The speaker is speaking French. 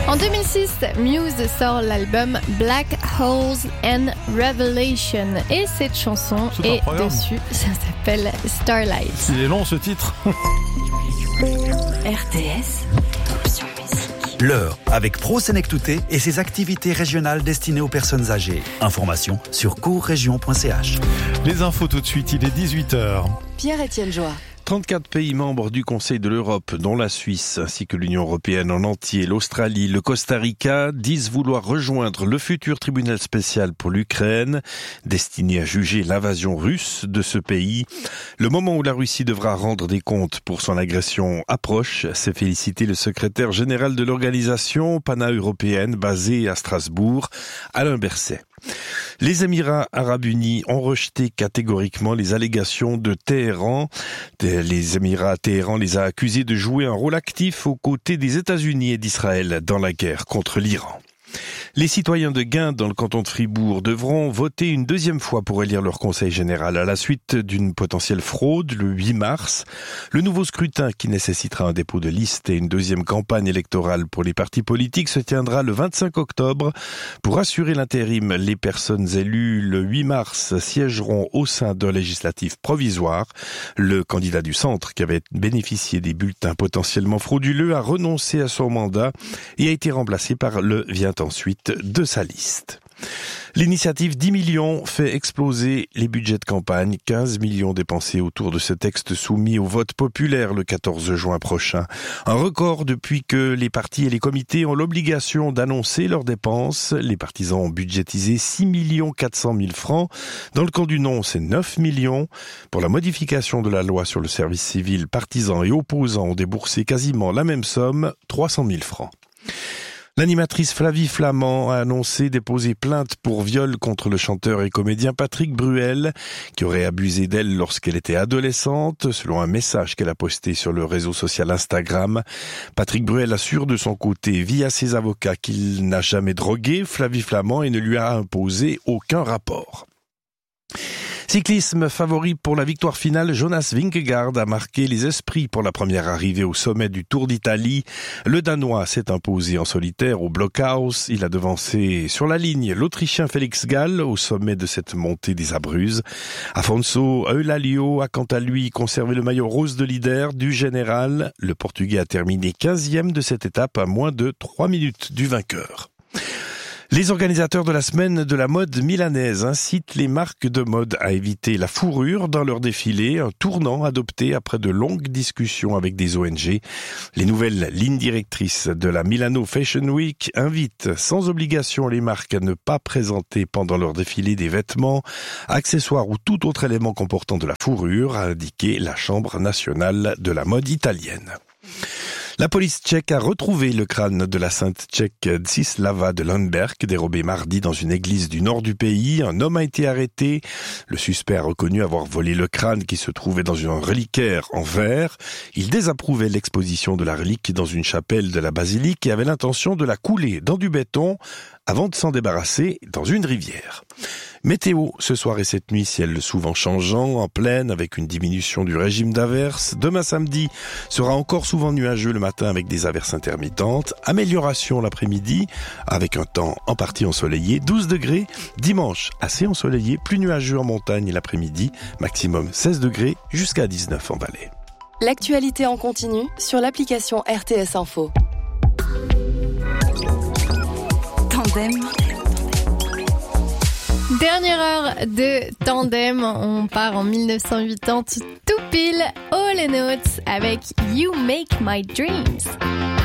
En 2006, Muse sort l'album Black Holes and Revelation et cette chanson est dessus, ça s'appelle Starlight. Il est long ce titre. RTS, Top sur musique. L'heure avec Pro Senectouté et ses activités régionales destinées aux personnes âgées. Information sur courregion.ch. Les infos tout de suite, il est 18h. Pierre-Étienne Joie. 34 pays membres du Conseil de l'Europe, dont la Suisse, ainsi que l'Union européenne en entier, l'Australie, le Costa Rica, disent vouloir rejoindre le futur tribunal spécial pour l'Ukraine, destiné à juger l'invasion russe de ce pays. Le moment où la Russie devra rendre des comptes pour son agression approche, s'est félicité le secrétaire général de l'organisation pana-européenne basée à Strasbourg, Alain Berset. Les Émirats arabes unis ont rejeté catégoriquement les allégations de Téhéran. Les Émirats Téhéran les a accusés de jouer un rôle actif aux côtés des États-Unis et d'Israël dans la guerre contre l'Iran. Les citoyens de Gain, dans le canton de Fribourg, devront voter une deuxième fois pour élire leur conseil général à la suite d'une potentielle fraude le 8 mars. Le nouveau scrutin, qui nécessitera un dépôt de liste et une deuxième campagne électorale pour les partis politiques, se tiendra le 25 octobre. Pour assurer l'intérim, les personnes élues le 8 mars siégeront au sein d'un législatif provisoire. Le candidat du centre, qui avait bénéficié des bulletins potentiellement frauduleux, a renoncé à son mandat et a été remplacé par le vient ensuite de sa liste. L'initiative 10 millions fait exploser les budgets de campagne, 15 millions dépensés autour de ce texte soumis au vote populaire le 14 juin prochain. Un record depuis que les partis et les comités ont l'obligation d'annoncer leurs dépenses. Les partisans ont budgétisé 6 400 000 francs. Dans le camp du non, c'est 9 millions. Pour la modification de la loi sur le service civil, partisans et opposants ont déboursé quasiment la même somme, 300 000 francs. L'animatrice Flavie Flament a annoncé déposer plainte pour viol contre le chanteur et comédien Patrick Bruel, qui aurait abusé d'elle lorsqu'elle était adolescente, selon un message qu'elle a posté sur le réseau social Instagram. Patrick Bruel assure de son côté, via ses avocats, qu'il n'a jamais drogué Flavie Flament et ne lui a imposé aucun rapport. Cyclisme favori pour la victoire finale, Jonas Vingegaard a marqué les esprits pour la première arrivée au sommet du Tour d'Italie. Le Danois s'est imposé en solitaire au Blockhaus. Il a devancé sur la ligne l'Autrichien Félix Gall au sommet de cette montée des Abruzzes. Afonso Eulalio a quant à lui conservé le maillot rose de leader du général. Le Portugais a terminé 15e de cette étape à moins de 3 minutes du vainqueur. Les organisateurs de la semaine de la mode milanaise incitent les marques de mode à éviter la fourrure dans leur défilé, un tournant adopté après de longues discussions avec des ONG. Les nouvelles lignes directrices de la Milano Fashion Week invitent sans obligation les marques à ne pas présenter pendant leur défilé des vêtements, accessoires ou tout autre élément comportant de la fourrure, a indiqué la Chambre nationale de la mode italienne. La police tchèque a retrouvé le crâne de la sainte tchèque Zdzislava de Lemberg, dérobé mardi dans une église du nord du pays. Un homme a été arrêté. Le suspect a reconnu avoir volé le crâne qui se trouvait dans un reliquaire en verre. Il désapprouvait l'exposition de la relique dans une chapelle de la basilique et avait l'intention de la couler dans du béton avant de s'en débarrasser dans une rivière. Météo, ce soir et cette nuit, ciel souvent changeant, en plaine, avec une diminution du régime d'averses. Demain samedi sera encore souvent nuageux le matin avec des averses intermittentes. Amélioration l'après-midi, avec un temps en partie ensoleillé, 12 degrés. Dimanche, assez ensoleillé, plus nuageux en montagne l'après-midi, maximum 16 degrés jusqu'à 19 en vallée. L'actualité en continu sur l'application RTS Info. Tandem. Dernière heure de Tandem, on part en 1980 tout pile, All & Oates avec You Make My Dreams.